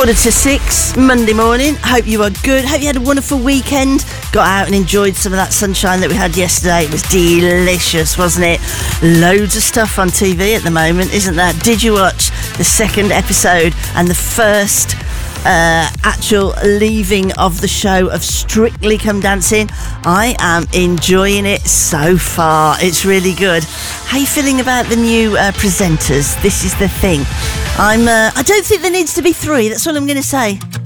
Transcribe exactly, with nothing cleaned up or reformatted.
Quarter to six, Monday morning. Hope you are good. Hope you had a wonderful weekend. Got out and enjoyed some of that sunshine that we had yesterday. It was delicious, wasn't it? Loads of stuff on T V at the moment, isn't there? Did you watch the second episode and the first uh, actual leaving of the show of Strictly Come Dancing? I am enjoying it so far. It's really good. How are you feeling about the new uh, presenters? This is the thing. I'm. Uh, I don't think there needs to be three. That's all I'm going to say.